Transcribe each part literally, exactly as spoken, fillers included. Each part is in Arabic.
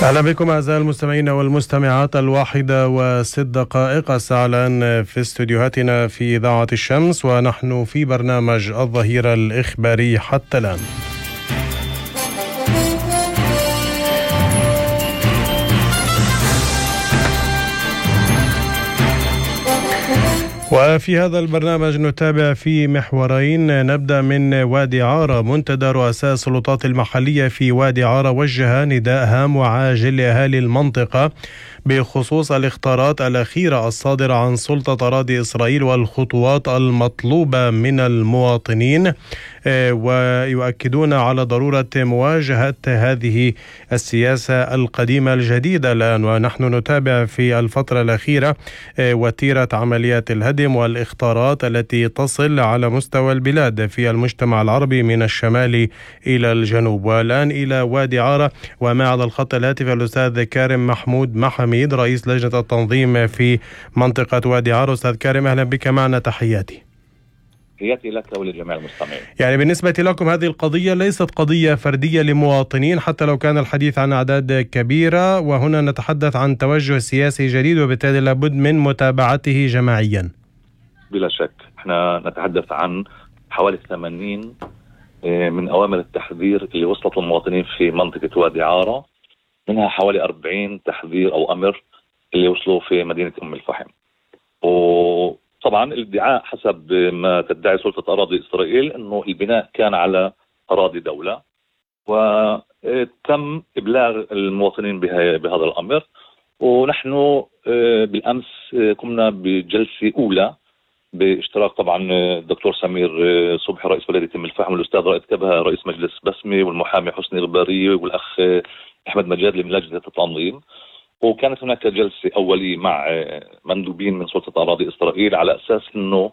أهلا بكم أعزائي المستمعين والمستمعات. الواحدة وست دقائق الساعة الآن في استديوهاتنا في إذاعة الشمس، ونحن في برنامج الظهيرة الإخباري حتى الآن. وفي هذا البرنامج نتابع في محورين. نبدأ من وادي عارة. منتدى رؤساء السلطات المحلية في وادي عارة وجه نداء هام وعاجل لأهالي المنطقة بخصوص الاخطارات الأخيرة الصادرة عن سلطة أراضي إسرائيل والخطوات المطلوبة من المواطنين، ويؤكدون على ضرورة مواجهة هذه السياسة القديمة الجديدة الآن. ونحن نتابع في الفترة الأخيرة وتيرة عمليات الهدم والإخطارات التي تصل على مستوى البلاد في المجتمع العربي من الشمال إلى الجنوب. والآن إلى وادي عارة، ومع على الخط الهاتف الأستاذ كارم محمود محميد رئيس لجنة التنظيم في منطقة وادي عارة. أستاذ كارم، أهلا بك معنا، تحياتي. تحياتي لك ولجميع المستمعين. يعني بالنسبة لكم هذه القضية ليست قضية فردية لمواطنين، حتى لو كان الحديث عن أعداد كبيرة، وهنا نتحدث عن توجه سياسي جديد وبالتالي لابد من متابعته جماعيا. بلا شك احنا نتحدث عن حوالي ثمانين من أوامر التحذير اللي وصلت للمواطنين في منطقة وادي عارة، منها حوالي أربعين تحذير أو أمر اللي وصلوا في مدينة أم الفحم. وطبعا الادعاء حسب ما تدعي سلطة أراضي إسرائيل أنه البناء كان على أراضي دولة، وتم إبلاغ المواطنين بهذا الأمر. ونحن بالأمس قمنا بجلسة أولى باشتراك طبعا الدكتور سمير صبحي رئيس بلدية أم الفحم، والأستاذ رائد كبهة رئيس مجلس بسمي، والمحامي حسني غباري، والأخ أحمد مجاد من لجنة التنظيم. وكانت هناك جلسة أولية مع مندوبين من سلطة أراضي إسرائيل على أساس أنه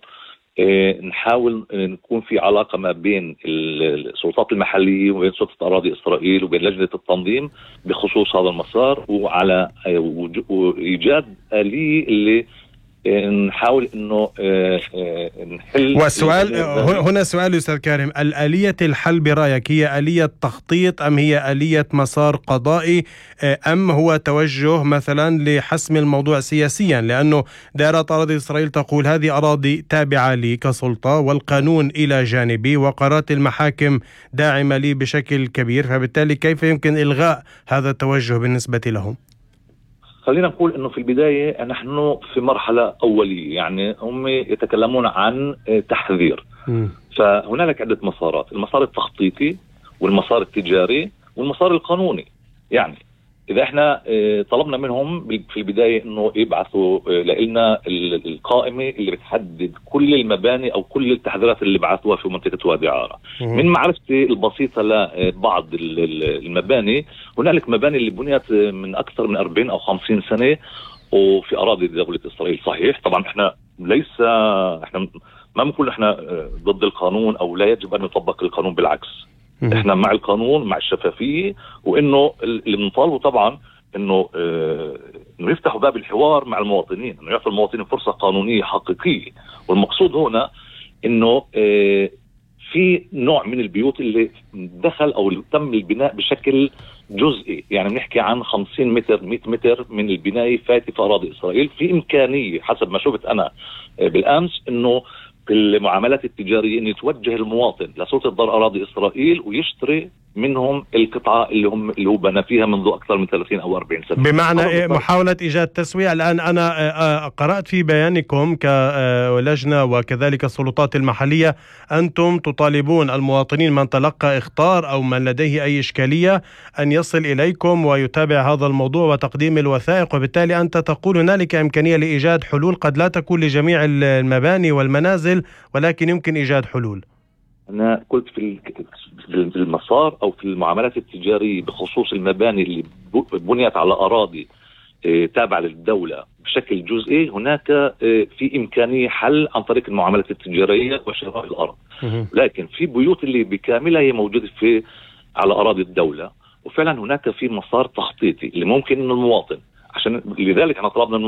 نحاول نكون في علاقة ما بين السلطات المحلية وبين سلطة أراضي إسرائيل وبين لجنة التنظيم بخصوص هذا المسار، وعلى إيجاد آلية اللي نحاول انه نحل. والسؤال هنا سؤال استاذ كارم، الآلية الحل برايك هي آلية تخطيط ام هي آلية مسار قضائي ام هو توجه مثلا لحسم الموضوع سياسيا؟ لانه دائرة أراضي إسرائيل تقول هذه أراضي تابعة لي كسلطة والقانون إلى جانبي وقرارات المحاكم داعمة لي بشكل كبير، فبالتالي كيف يمكن إلغاء هذا التوجه بالنسبة لهم؟ خلينا نقول انه في البداية نحن في مرحلة اولية، يعني هم يتكلمون عن تحذير. م. فهنالك عدة مسارات، المسار التخطيطي والمسار التجاري والمسار القانوني. يعني اذا احنا طلبنا منهم في البداية انه يبعثوا لنا القائمة اللي بتحدد كل المباني او كل التحذيرات اللي بعثوها في منطقة وادي عارة. من معرفتي البسيطة لبعض المباني، هنالك مباني اللي بنيت من اكثر من أربعين او خمسين سنة وفي اراضي دولة اسرائيل. صحيح طبعا احنا ليس احنا ما بنقول احنا ضد القانون او لا يجب ان يطبق القانون، بالعكس احنا مع القانون، مع الشفافية، وانه اللي بنطالبه طبعا انه اه انه يفتحوا باب الحوار مع المواطنين، انه يعطوا المواطنين فرصة قانونية حقيقية. والمقصود هنا انه اه في نوع من البيوت اللي دخل او اللي تم البناء بشكل جزئي، يعني بنحكي عن خمسين متر مئة متر من البناية فاتي في اراضي اسرائيل. في امكانية حسب ما شفت انا بالامس انه في المعاملات التجارية أن يتوجه المواطن لسلطة دار أراضي إسرائيل ويشتري منهم القطعة اللي هم اللي هو بنى فيها منذ أكثر من ثلاثين أو أربعين سنة، بمعنى محاولة إيجاد تسوية. الآن أنا قرأت في بيانكم كلجنة وكذلك السلطات المحلية أنتم تطالبون المواطنين من تلقى إخطار أو من لديه أي إشكالية أن يصل إليكم ويتابع هذا الموضوع وتقديم الوثائق، وبالتالي أنت تقول هنالك إمكانية لإيجاد حلول قد لا تكون لجميع المباني والمنازل، ولكن يمكن إيجاد حلول. أنا قلت في المسار أو في المعاملات التجارية بخصوص المباني اللي بنيت على أراضي تابعة للدولة بشكل جزئي، هناك في إمكانية حل عن طريق المعاملات التجارية وشراء الأرض. لكن في بيوت اللي بكاملها هي موجودة في على أراضي الدولة، وفعلا هناك في مسار تخطيطي اللي ممكن إنه المواطن، عشان لذلك احنا طلبنا